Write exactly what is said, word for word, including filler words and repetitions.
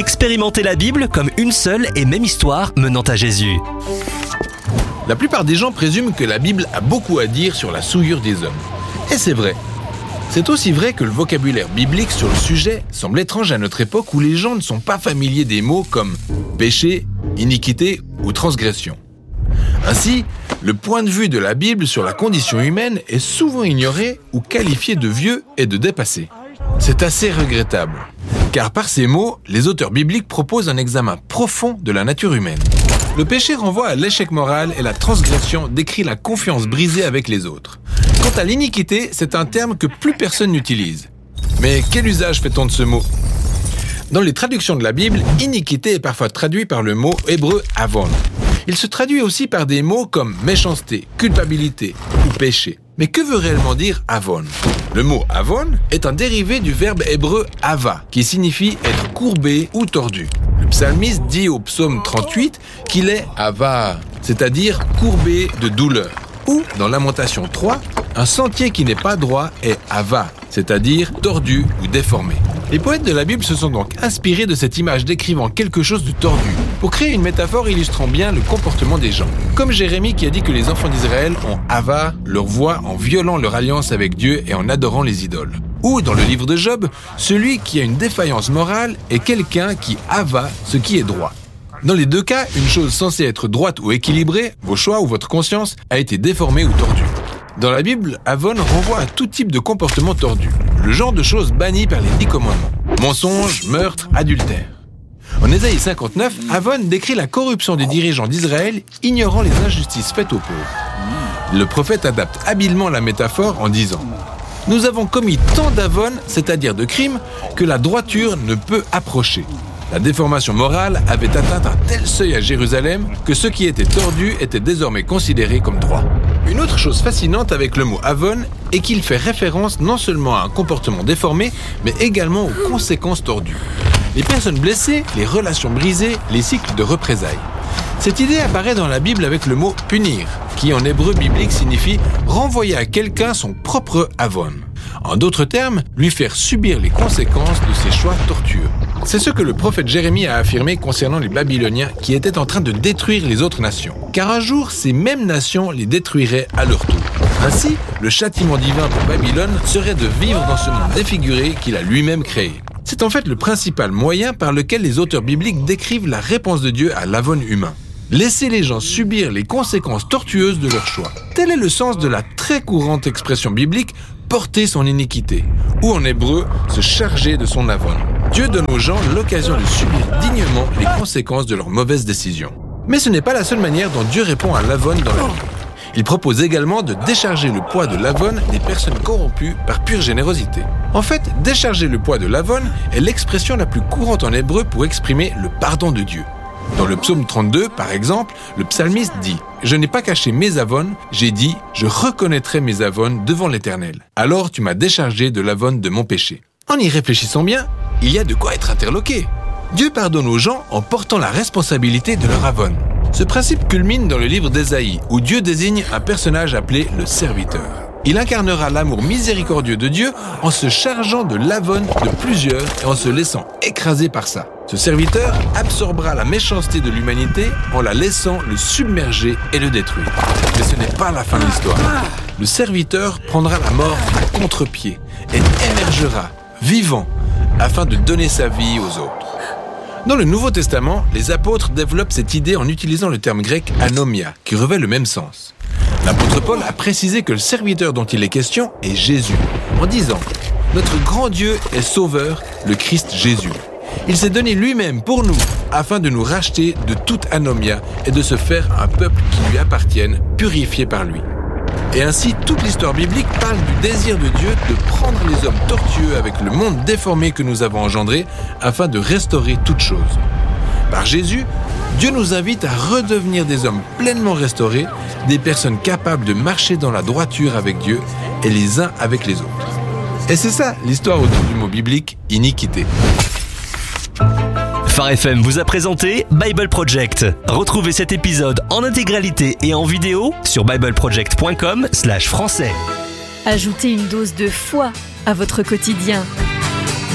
Expérimentez la Bible comme une seule et même histoire menant à Jésus. La plupart des gens présument que la Bible a beaucoup à dire sur la souillure des hommes. Et c'est vrai. C'est aussi vrai que le vocabulaire biblique sur le sujet semble étrange à notre époque où les gens ne sont pas familiers des mots comme péché, iniquité ou transgression. Ainsi, le point de vue de la Bible sur la condition humaine est souvent ignoré ou qualifié de vieux et de dépassé. C'est assez regrettable, car par ces mots, les auteurs bibliques proposent un examen profond de la nature humaine. Le péché renvoie à l'échec moral et la transgression décrit la confiance brisée avec les autres. Quant à l'iniquité, c'est un terme que plus personne n'utilise. Mais quel usage fait-on de ce mot ? Dans les traductions de la Bible, iniquité est parfois traduit par le mot hébreu avon. Il se traduit aussi par des mots comme méchanceté, culpabilité ou péché. Mais que veut réellement dire avon ? Le mot avon est un dérivé du verbe hébreu ava, qui signifie être courbé ou tordu. Le psalmiste dit au psaume trente-huit qu'il est ava, c'est-à-dire courbé de douleur. Ou, dans Lamentation trois, un sentier qui n'est pas droit est ava, c'est-à-dire tordu ou déformé. Les poètes de la Bible se sont donc inspirés de cette image décrivant quelque chose de tordu, pour créer une métaphore illustrant bien le comportement des gens. Comme Jérémie qui a dit que les enfants d'Israël ont ava leur voix en violant leur alliance avec Dieu et en adorant les idoles. Ou, dans le livre de Job, celui qui a une défaillance morale est quelqu'un qui ava ce qui est droit. Dans les deux cas, une chose censée être droite ou équilibrée, vos choix ou votre conscience, a été déformée ou tordue. Dans la Bible, avon renvoie à tout type de comportement tordu, le genre de choses bannies par les dix commandements. Mensonge, meurtre, adultère. En Ésaïe cinquante-neuf, avon décrit la corruption des dirigeants d'Israël, ignorant les injustices faites aux pauvres. Le prophète adapte habilement la métaphore en disant « Nous avons commis tant d'avon, c'est-à-dire de crimes, que la droiture ne peut approcher. » La déformation morale avait atteint un tel seuil à Jérusalem que ce qui était tordu était désormais considéré comme droit. Une autre chose fascinante avec le mot avon est qu'il fait référence non seulement à un comportement déformé, mais également aux conséquences tordues. Les personnes blessées, les relations brisées, les cycles de représailles. Cette idée apparaît dans la Bible avec le mot « punir », qui en hébreu biblique signifie « renvoyer à quelqu'un son propre avon ». En d'autres termes, lui faire subir les conséquences de ses choix tortueux. C'est ce que le prophète Jérémie a affirmé concernant les Babyloniens qui étaient en train de détruire les autres nations. Car un jour, ces mêmes nations les détruiraient à leur tour. Ainsi, le châtiment divin pour Babylone serait de vivre dans ce monde défiguré qu'il a lui-même créé. C'est en fait le principal moyen par lequel les auteurs bibliques décrivent la réponse de Dieu à l'avon humain. Laisser les gens subir les conséquences tortueuses de leur choix. Tel est le sens de la très courante expression biblique « porter son iniquité » ou en hébreu « se charger de son avon ». Dieu donne aux gens l'occasion de subir dignement les conséquences de leurs mauvaises décisions. Mais ce n'est pas la seule manière dont Dieu répond à l'avon dans la Bible. Il propose également de décharger le poids de l'avon des personnes corrompues par pure générosité. En fait, décharger le poids de l'avon est l'expression la plus courante en hébreu pour exprimer le pardon de Dieu. Dans le psaume trente-deux, par exemple, le psalmiste dit « Je n'ai pas caché mes avons, j'ai dit « Je reconnaîtrai mes avons devant l'Éternel. Alors tu m'as déchargé de l'avon de mon péché. » En y réfléchissant bien, il y a de quoi être interloqué. Dieu pardonne aux gens en portant la responsabilité de leur avon. Ce principe culmine dans le livre d'Ésaïe, où Dieu désigne un personnage appelé le serviteur. Il incarnera l'amour miséricordieux de Dieu en se chargeant de l'avon de plusieurs et en se laissant écraser par ça. Ce serviteur absorbera la méchanceté de l'humanité en la laissant le submerger et le détruire. Mais ce n'est pas la fin de l'histoire. Le serviteur prendra la mort à contre-pied et émergera, vivant, afin de donner sa vie aux autres. Dans le Nouveau Testament, les apôtres développent cette idée en utilisant le terme grec « anomia » qui revêt le même sens. L'apôtre Paul a précisé que le serviteur dont il est question est Jésus, en disant « Notre grand Dieu est sauveur, le Christ Jésus. Il s'est donné lui-même pour nous, afin de nous racheter de toute anomia et de se faire un peuple qui lui appartienne, purifié par lui. » Et ainsi, toute l'histoire biblique parle du désir de Dieu de prendre les hommes tortueux avec le monde déformé que nous avons engendré afin de restaurer toutes choses. Par Jésus, Dieu nous invite à redevenir des hommes pleinement restaurés, des personnes capables de marcher dans la droiture avec Dieu et les uns avec les autres. Et c'est ça l'histoire autour du mot biblique « iniquité ». Phare F M vous a présenté Bible Project. Retrouvez cet épisode en intégralité et en vidéo sur bibleproject point com slash français. Ajoutez une dose de foi à votre quotidien.